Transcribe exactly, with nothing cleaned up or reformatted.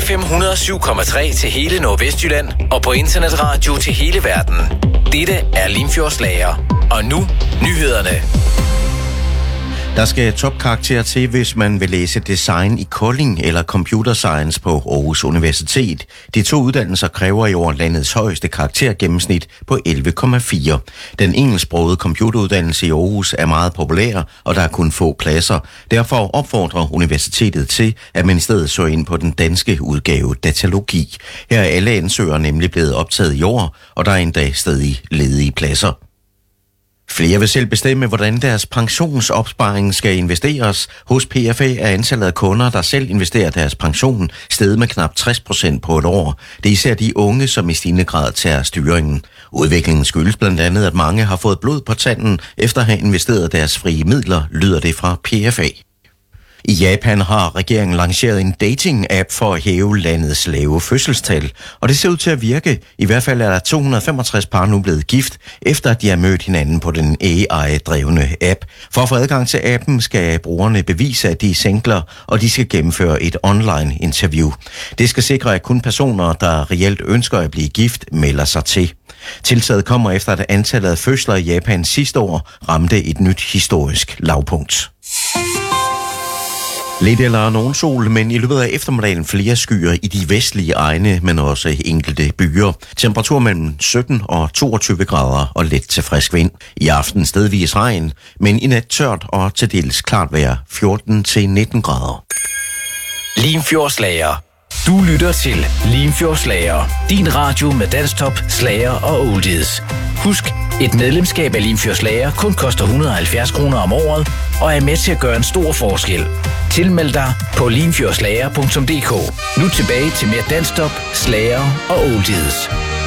F M et hundrede og syv komma tre til hele Nordvestjylland og på internetradio til hele verden. Dette er Limfjordslager. Og nu nyhederne. Der skal topkarakter til, hvis man vil læse design i Kolding eller computer science på Aarhus Universitet. De to uddannelser kræver i år landets højeste karaktergennemsnit på elleve komma fire. Den engelsksprogede computeruddannelse i Aarhus er meget populær, og der er kun få pladser. Derfor opfordrer universitetet til, at man i stedet så ind på den danske udgave datalogi. Her er alle ansøgere nemlig blevet optaget i år, og der er endda stadig ledige pladser. Flere vil selv bestemme, hvordan deres pensionsopsparing skal investeres. Hos P F A er antallet af kunder, der selv investerer deres pension, steget med knap tres procent på et år. Det er især de unge, som i stigende grad tager styringen. Udviklingen skyldes blandt andet, at mange har fået blod på tanden efter at have investeret deres frie midler, lyder det fra P F A. I Japan har regeringen lanceret en dating-app for at hæve landets lave fødselstal, og det ser ud til at virke. I hvert fald er der to hundrede og femogtres par nu blevet gift, efter at de har mødt hinanden på den A I-drevne app. For at få adgang til appen skal brugerne bevise, at de er singler, og de skal gennemføre et online-interview. Det skal sikre, at kun personer, der reelt ønsker at blive gift, melder sig til. Tiltaget kommer efter, at antallet af fødsler i Japan sidste år ramte et nyt historisk lavpunkt. Lidt eller nogen sol, men i løbet af eftermiddagen flere skyer i de vestlige egne, men også enkelte byer. Temperatur mellem sytten og toogtyve grader og let til frisk vind. I aften stedvis regn, men i nat tørt og til dels klart vejr fjorten til nitten grader. Limfjordslager. Du lytter til Limfjordslager. Din radio med dansktop, slager og oldies. Husk, et medlemskab af Limfjordslager kun koster et hundrede og halvfjerds kroner om året og er med til at gøre en stor forskel. Tilmeld dig på limfjordslager punktum d k. Nu tilbage til mere dansktop, slager og oldies.